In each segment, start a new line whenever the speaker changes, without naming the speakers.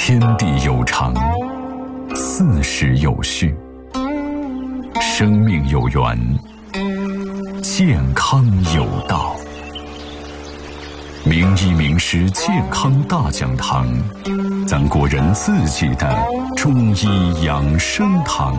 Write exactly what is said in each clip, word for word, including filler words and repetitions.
天地有常，四时有序，生命有源，健康有道。名医名师健康大讲堂，咱国人自己的中医养生堂。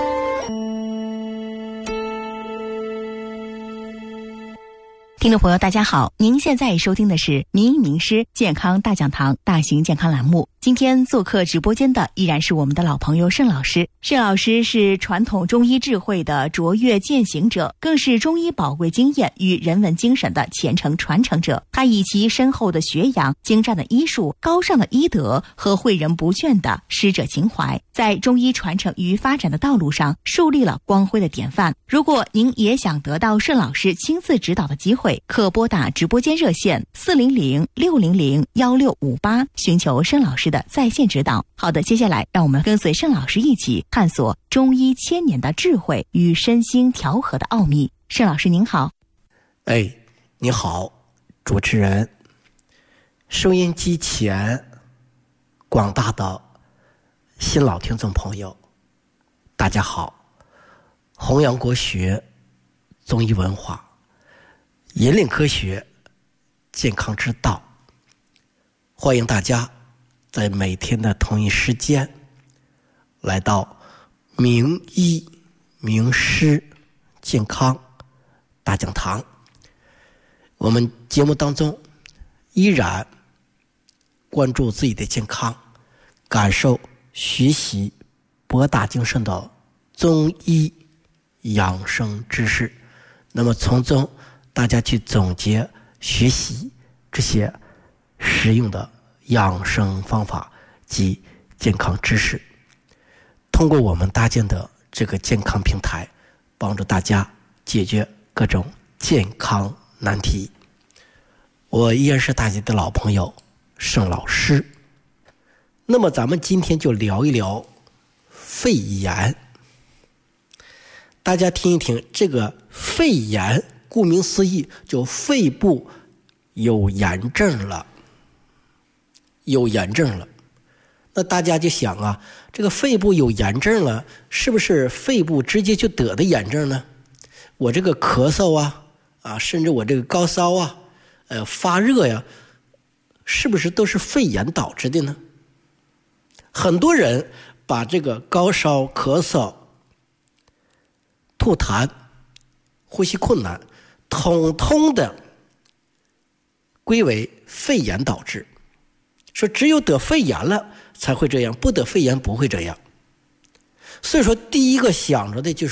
听众朋友大家好，您现在收听的是名医名师健康大讲堂大型健康栏目。今天做客直播间的依然是我们的老朋友盛老师。盛老师是传统中医智慧的卓越践行者，更是中医宝贵经验与人文精神的虔诚传承者。他以其深厚的学养、精湛的医术、高尚的医德和诲人不倦的师者情怀，在中医传承与发展的道路上树立了光辉的典范。如果您也想得到盛老师亲自指导的机会，可拨打直播间热线四零零六零零幺六五八，寻求盛老师的在线指导。好的，接下来让我们跟随盛老师一起探索中医千年的智慧与身心调和的奥秘。盛老师您好。
哎，你好，主持人，收音机前广大的新老听众朋友，大家好。弘扬国学，中医文化，引领科学，健康之道。欢迎大家在每天的同一时间来到名医名师健康大讲堂。我们节目当中依然关注自己的健康，感受学习博大精深的中医养生知识，那么从中大家去总结学习这些实用的养生方法及健康知识，通过我们搭建的这个健康平台，帮助大家解决各种健康难题。我依然是大家的老朋友盛老师。那么咱们今天就聊一聊肺炎。大家听一听，这个肺炎顾名思义，就肺部有炎症了，有炎症了。那大家就想啊，这个肺部有炎症了，是不是肺部直接就得的炎症呢？我这个咳嗽啊，啊，甚至我这个高烧啊，呃，发热呀，是不是都是肺炎导致的呢？很多人把这个高烧、咳嗽、吐痰、呼吸困难统统的归为肺炎导致，说只有得肺炎了才会这样，不得肺炎不会这样。所以说第一个想着的就是